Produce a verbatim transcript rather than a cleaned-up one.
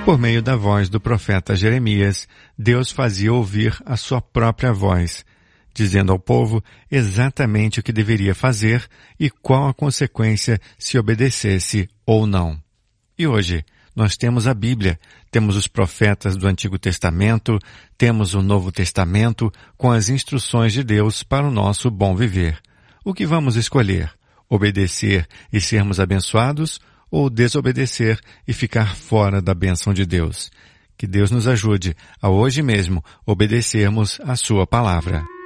Por meio da voz do profeta Jeremias, Deus fazia ouvir a sua própria voz, dizendo ao povo exatamente o que deveria fazer e qual a consequência se obedecesse ou não. E hoje, nós temos a Bíblia, temos os profetas do Antigo Testamento, temos o Novo Testamento com as instruções de Deus para o nosso bom viver. O que vamos escolher? Obedecer e sermos abençoados ou desobedecer e ficar fora da bênção de Deus? Que Deus nos ajude a hoje mesmo obedecermos a sua palavra.